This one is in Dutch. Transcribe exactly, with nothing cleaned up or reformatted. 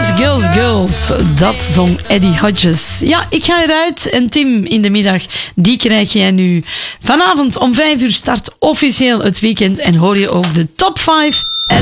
Girls, girls, girls. Dat zong Eddie Hodges. Ja, ik ga eruit. En Tim, in de middag, die krijg jij nu. Vanavond om vijf uur start officieel het weekend. En hoor je ook de top vijf. En